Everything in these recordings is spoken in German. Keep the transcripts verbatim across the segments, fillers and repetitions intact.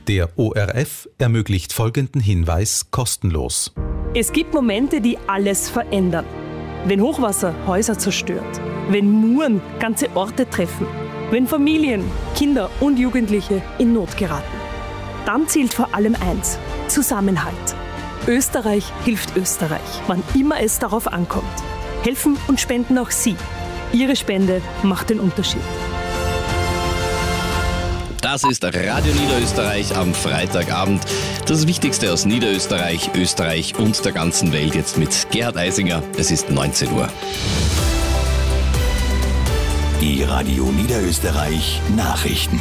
Der O R F ermöglicht folgenden Hinweis kostenlos. Es gibt Momente, die alles verändern. Wenn Hochwasser Häuser zerstört, wenn Muren ganze Orte treffen, wenn Familien, Kinder und Jugendliche in Not geraten. Dann zählt vor allem eins: Zusammenhalt. Österreich hilft Österreich, wann immer es darauf ankommt. Helfen und spenden auch Sie. Ihre Spende macht den Unterschied. Das ist Radio Niederösterreich am Freitagabend. Das Wichtigste aus Niederösterreich, Österreich und der ganzen Welt jetzt mit Gerhard Eisinger. Es ist neunzehn Uhr. Die Radio Niederösterreich Nachrichten.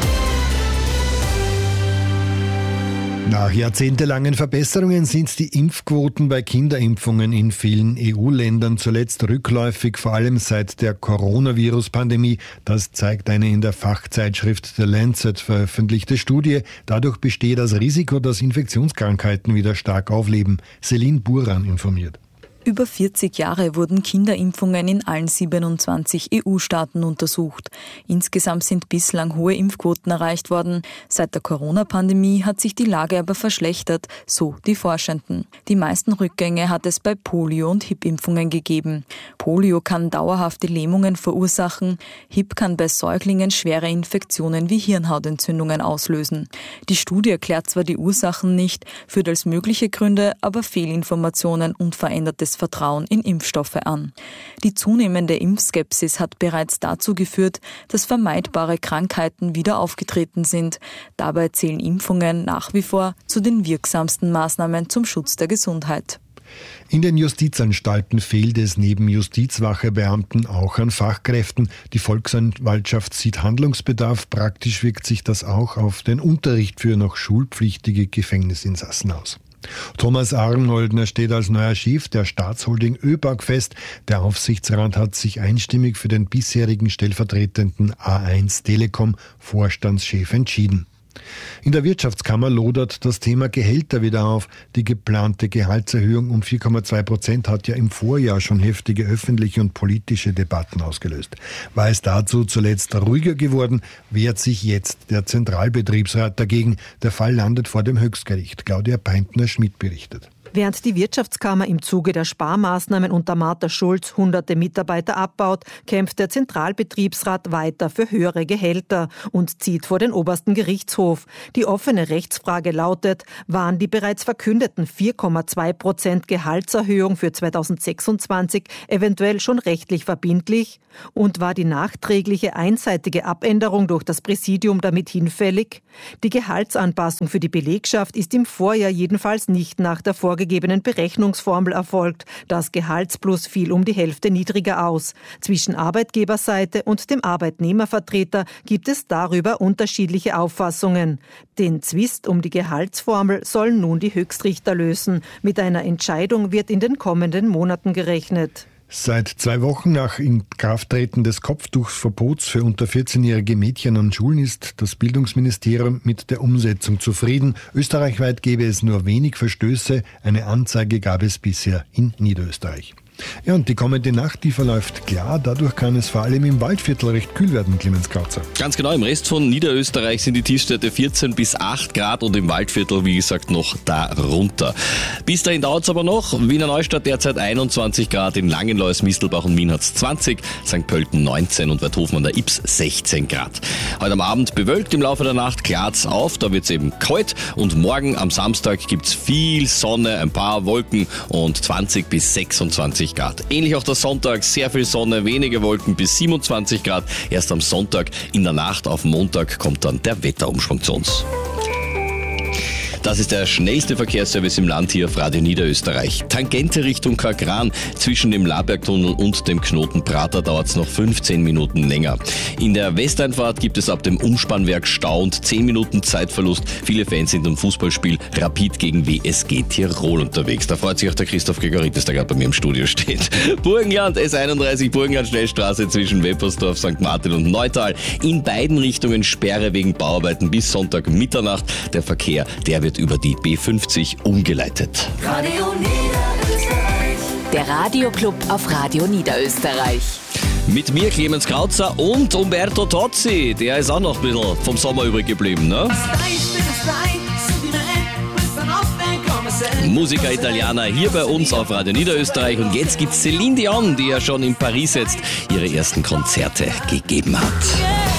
Nach jahrzehntelangen Verbesserungen sind die Impfquoten bei Kinderimpfungen in vielen E U-Ländern zuletzt rückläufig, vor allem seit der Coronavirus-Pandemie. Das zeigt eine in der Fachzeitschrift The Lancet veröffentlichte Studie. Dadurch besteht das Risiko, dass Infektionskrankheiten wieder stark aufleben. Celine Buran informiert. Über vierzig Jahre wurden Kinderimpfungen in allen siebenundzwanzig E U-Staaten untersucht. Insgesamt sind bislang hohe Impfquoten erreicht worden. Seit der Corona-Pandemie hat sich die Lage aber verschlechtert, so die Forschenden. Die meisten Rückgänge hat es bei Polio- und Hib-Impfungen gegeben. Polio kann dauerhafte Lähmungen verursachen. Hib kann bei Säuglingen schwere Infektionen wie Hirnhautentzündungen auslösen. Die Studie erklärt zwar die Ursachen nicht, führt als mögliche Gründe aber Fehlinformationen und verändertes Vertrauen in Impfstoffe an. Die zunehmende Impfskepsis hat bereits dazu geführt, dass vermeidbare Krankheiten wieder aufgetreten sind. Dabei zählen Impfungen nach wie vor zu den wirksamsten Maßnahmen zum Schutz der Gesundheit. In den Justizanstalten fehlt es neben Justizwachebeamten auch an Fachkräften. Die Volksanwaltschaft sieht Handlungsbedarf. Praktisch wirkt sich das auch auf den Unterricht für noch schulpflichtige Gefängnisinsassen aus. Thomas Arnoldner steht als neuer Chef der Staatsholding ÖBAG fest. Der Aufsichtsrat hat sich einstimmig für den bisherigen stellvertretenden A eins Telekom Vorstandschef entschieden. In der Wirtschaftskammer lodert das Thema Gehälter wieder auf. Die geplante Gehaltserhöhung um vier Komma zwei Prozent hat ja im Vorjahr schon heftige öffentliche und politische Debatten ausgelöst. War es dazu zuletzt ruhiger geworden, wehrt sich jetzt der Zentralbetriebsrat dagegen. Der Fall landet vor dem Höchstgericht. Claudia Peintner-Schmidt berichtet. Während die Wirtschaftskammer im Zuge der Sparmaßnahmen unter Martha Schulz hunderte Mitarbeiter abbaut, kämpft der Zentralbetriebsrat weiter für höhere Gehälter und zieht vor den obersten Gerichtshof. Die offene Rechtsfrage lautet: Waren die bereits verkündeten vier Komma zwei Prozent Gehaltserhöhung für zweitausendsechsundzwanzig eventuell schon rechtlich verbindlich? Und war die nachträgliche einseitige Abänderung durch das Präsidium damit hinfällig? Die Gehaltsanpassung für die Belegschaft ist im Vorjahr jedenfalls nicht nach der vorgegebenen Berechnungsformel erfolgt. Das Gehaltsplus fiel um die Hälfte niedriger aus. Zwischen Arbeitgeberseite und dem Arbeitnehmervertreter gibt es darüber unterschiedliche Auffassungen. Den Zwist um die Gehaltsformel sollen nun die Höchstrichter lösen. Mit einer Entscheidung wird in den kommenden Monaten gerechnet. Seit zwei Wochen nach Inkrafttreten des Kopftuchverbots für unter vierzehnjährige Mädchen an Schulen ist das Bildungsministerium mit der Umsetzung zufrieden. Österreichweit gäbe es nur wenig Verstöße. Eine Anzeige gab es bisher in Niederösterreich. Ja, und die kommende Nacht, die verläuft klar. Dadurch kann es vor allem im Waldviertel recht kühl werden, Clemens Krauzer. Ganz genau, im Rest von Niederösterreich sind die Tiefstwerte vierzehn bis acht Grad und im Waldviertel, wie gesagt, noch darunter. Bis dahin dauert es aber noch. Wiener Neustadt derzeit einundzwanzig Grad, in Langenlois, Mistelbach und Wien hat es zwanzig, Sankt Pölten neunzehn und Weidhofen an der Ips sechzehn Grad. Heute am Abend bewölkt, im Laufe der Nacht klart's auf, da wird es eben kalt und morgen am Samstag gibt es viel Sonne, ein paar Wolken und zwanzig bis sechsundzwanzig Grad. Ähnlich auch der Sonntag, sehr viel Sonne, wenige Wolken bis siebenundzwanzig Grad. Erst am Sonntag, in der Nacht auf Montag kommt dann der Wetterumschwung zu uns. Das ist der schnellste Verkehrsservice im Land hier auf Radio Niederösterreich. Tangente Richtung Kagran. Zwischen dem Labergtunnel und dem Knoten Prater dauert es noch fünfzehn Minuten länger. In der Westeinfahrt gibt es ab dem Umspannwerk Stau und zehn Minuten Zeitverlust. Viele Fans sind am Fußballspiel Rapid gegen W S G Tirol unterwegs. Da freut sich auch der Christoph Gregoritis, der gerade bei mir im Studio steht. Burgenland, S einunddreißig, Burgenland Schnellstraße zwischen Weppersdorf, Sankt Martin und Neutal. In beiden Richtungen Sperre wegen Bauarbeiten bis Sonntag Mitternacht. Der Verkehr, der wird über die B fünfzig umgeleitet. Radio Niederösterreich. Der Radioclub auf Radio Niederösterreich. Mit mir Clemens Krauzer und Umberto Tozzi. Der ist auch noch ein bisschen vom Sommer übrig geblieben, ne? Musica Italiana hier bei uns auf Radio Niederösterreich. Und jetzt gibt's Celine Dion, die ja schon in Paris jetzt ihre ersten Konzerte gegeben hat.